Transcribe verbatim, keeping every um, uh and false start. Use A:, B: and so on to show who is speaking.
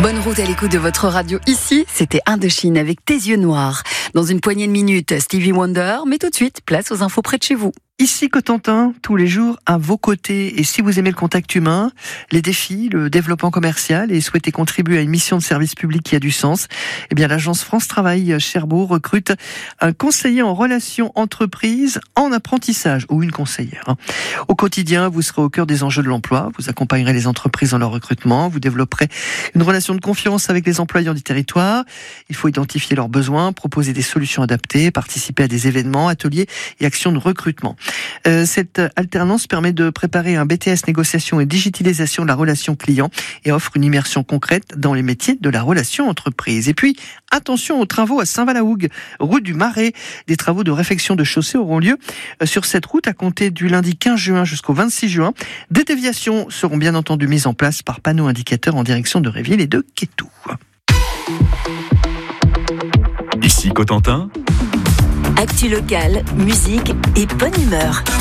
A: Bonne route à l'écoute de votre radio. Ici, c'était Indochine avec Tes yeux noirs. Dans une poignée de minutes, Stevie Wonder, mais tout de suite, place aux infos près de chez vous.
B: Ici Cotentin, tous les jours à vos côtés. Et si vous aimez le contact humain, les défis, le développement commercial et souhaitez contribuer à une mission de service public qui a du sens, eh bien l'agence France Travail Cherbourg recrute un conseiller en relations entreprises en apprentissage ou une conseillère. Au quotidien, vous serez au cœur des enjeux de l'emploi, vous accompagnerez les entreprises dans leur recrutement, vous développerez une relation de confiance avec les employeurs du territoire. Il faut identifier leurs besoins, proposer des solutions adaptées, participer à des événements, ateliers et actions de recrutement. Euh, cette alternance permet de préparer un B T S négociation et digitalisation de la relation client et offre une immersion concrète dans les métiers de la relation entreprise. Et puis, attention aux travaux à Saint-Valahougue, route du Marais. Des travaux de réfection de chaussée auront lieu sur cette route à compter du lundi quinze juin jusqu'au vingt-six juin. Des déviations seront bien entendu mises en place par panneaux indicateurs en direction de Réville et de Quétou.
C: Ici Cotentin.
D: Actu locale, musique et bonne humeur.